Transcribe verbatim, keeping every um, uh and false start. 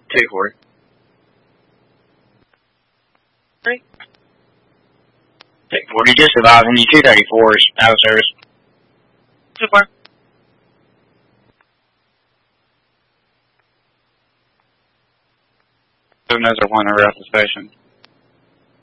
two forty. Three. two forty, just advising you, two thirty-four is out of service. Two four. Another one around the station.